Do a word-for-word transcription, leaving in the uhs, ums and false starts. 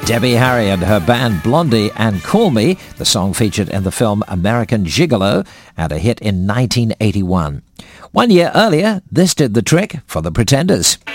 Debbie Harry and her band Blondie and Call Me, the song featured in the film American Gigolo and a hit in nineteen eighty-one. One year earlier, this did the trick for the Pretenders.